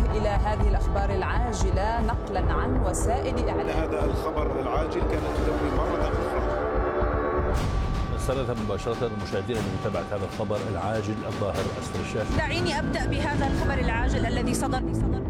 إلى هذه الأخبار العاجلة نقلا عن وسائل إعلام. هذا الخبر العاجل كانت تدوي مرة أخرى. نستمر مباشرة مشاهدينا لمتابعة هذا الخبر العاجل الظاهر أسفل الشاشة. دعيني أبدأ بهذا الخبر العاجل الذي صدر